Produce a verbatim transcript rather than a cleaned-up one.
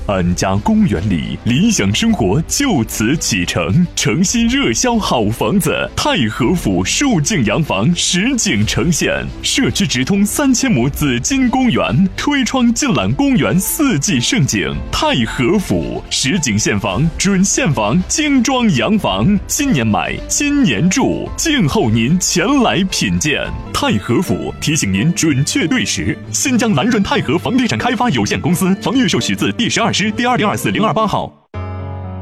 安家公园里，理想生活就此启程。城西热销好房子，太和府数景洋房实景呈现，社区直通三千亩紫金公园，推窗尽览公园四季盛景。太和府实景现房，准现房，精装洋房，今年买，今年住，静候您前来品鉴。太和府提醒您准确对时。新疆蓝润太和房地产开发有限公司，房预授许字第十二师第二零二四零二八号。